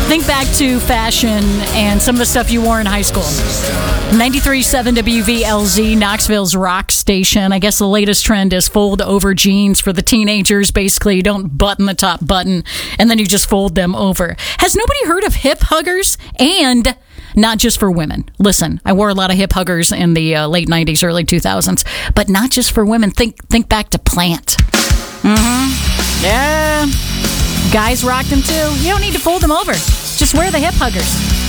Think back to fashion and some of the stuff you wore in high school. 93.7 WVLZ, Knoxville's rock station. I guess the latest trend is fold over jeans for the teenagers. Basically, you don't button the top button and then you just fold them over. Has nobody heard of hip huggers? And not just for women. Listen, I wore a lot of hip huggers in the late 90s, early 2000s, but not just for women. Think back to Plant. Yeah. Guys rocked them too. You don't need to fold them over. Just wear the hip huggers.